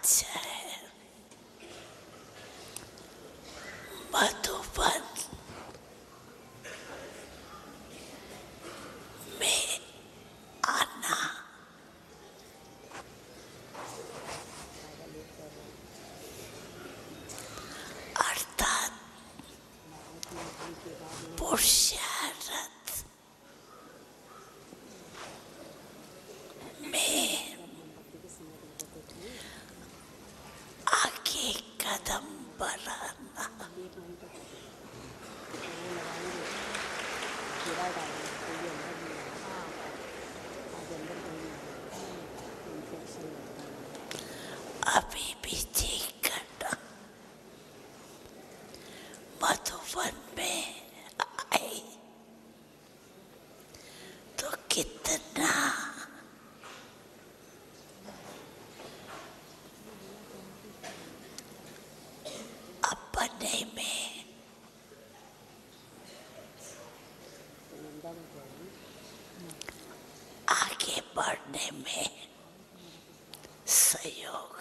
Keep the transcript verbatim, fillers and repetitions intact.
राज्य है। मधुबन में आना अर्थात पुरुषार्थ में आगे कदम बढ़ाना। अभी भी ठीक करना। मधुबन में आए तो कितना अपने में आगे बढ़ने में सहयोग